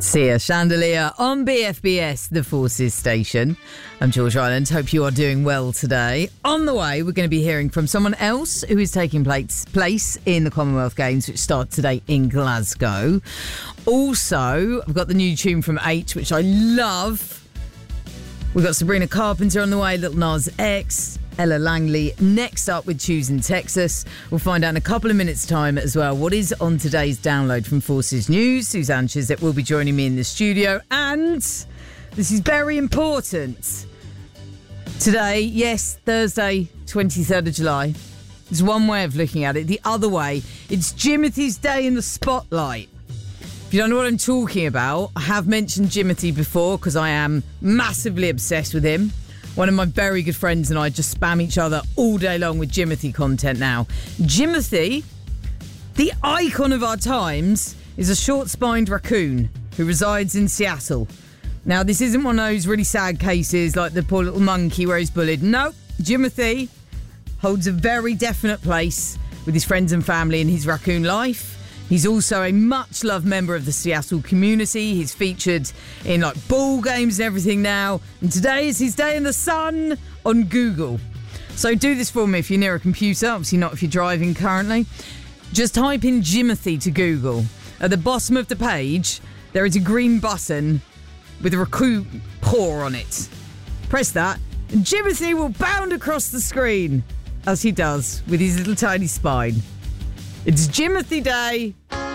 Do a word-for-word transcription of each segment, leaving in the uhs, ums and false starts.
Sia Chandelier on B F B S, the Forces station. I'm George Ryland. Hope you are doing well today. On the way, we're going to be hearing from someone else who is taking place, place in the Commonwealth Games, which start today in Glasgow. Also, I've got the new tune from H, which I love. We've got Sabrina Carpenter on the way, Lil Nas X, Ella Langley next up with Choosing Texas. We'll find out in a couple of minutes' time as well what is on today's download from Forces News. Suzanne Chiswick will be joining me in the studio. And this is very important. Today, yes, Thursday, twenty-third of July. There's one way of looking at it. The other way, it's Jimothy's Day in the Spotlight. If you don't know what I'm talking about, I have mentioned Jimothy before because I am massively obsessed with him. One of my very good friends and I just spam each other all day long with Jimothy content now. Jimothy, the icon of our times, is a short-spined raccoon who resides in Seattle. Now, this isn't one of those really sad cases like the poor little monkey where he's bullied. No, Jimothy holds a very definite place with his friends and family in his raccoon life. He's also a much-loved member of the Seattle community. He's featured in, like, ball games and everything now. And today is his day in the sun on Google. So do this for me if you're near a computer. Obviously not if you're driving currently. Just type in Jimothy to Google. At the bottom of the page, there is a green button with a raccoon paw on it. Press that, and Jimothy will bound across the screen, as he does with his little tiny spine. It's Jimothy Day.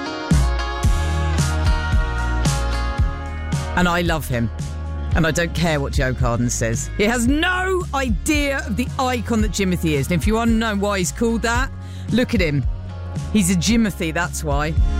And I love him. And I don't care what Joe Carden says. He has no idea of the icon that Jimothy is. And if you want to know why he's called that, look at him. He's a Jimothy, that's why.